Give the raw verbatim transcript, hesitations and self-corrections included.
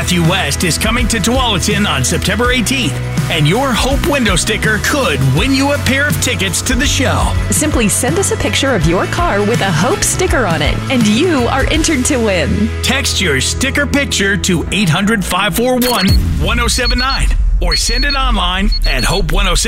Matthew West is coming to Tualatin on September eighteenth, and your Hope window sticker could win you a pair of tickets to the show. Simply send us a picture of your car with a Hope sticker on it, and you are entered to win. Text your sticker picture to eight hundred, five four one, one oh seven nine or send it online at hope one oh seven